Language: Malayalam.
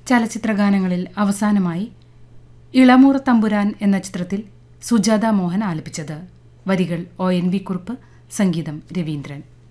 ചലച്ചിത്രഗാനങ്ങളിൽ അവസാനമായി ഇളമൂർ തമ്പുരാൻ എന്ന ചിത്രത്തിൽ സുജാത മോഹൻ ആലപിച്ചത്. വരികൾ ONV കുറുപ്പ്, സംഗീതം രവീന്ദ്രൻ.